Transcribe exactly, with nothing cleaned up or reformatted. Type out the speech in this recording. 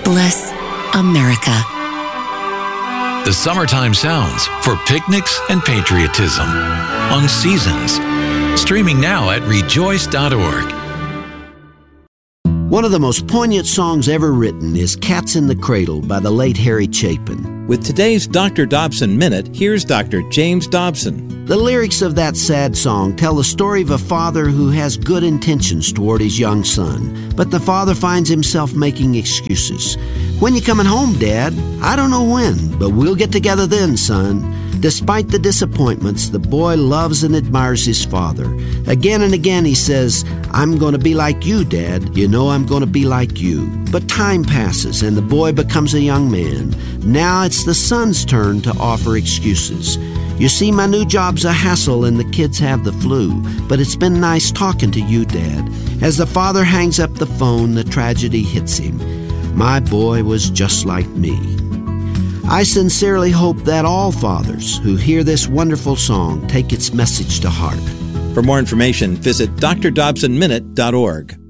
Bless America. The summertime sounds for picnics and patriotism on Seasons. Streaming now at rejoice dot org. One of the most poignant songs ever written is Cats in the Cradle by the late Harry Chapin. With today's Doctor Dobson Minute, here's Doctor James Dobson. The lyrics of that sad song tell the story of a father who has good intentions toward his young son, but the father finds himself making excuses. When you coming home, Dad? I don't know when, but we'll get together then, son. Despite the disappointments, the boy loves and admires his father. Again and again he says, I'm going to be like you, Dad. You know I'm going to be like you. But time passes and the boy becomes a young man. Now it's the son's turn to offer excuses. You see, my new job's a hassle and the kids have the flu, but it's been nice talking to you, Dad. As the father hangs up the phone, the tragedy hits him. My boy was just like me. I sincerely hope that all fathers who hear this wonderful song take its message to heart. For more information, visit d r dobson minute dot org.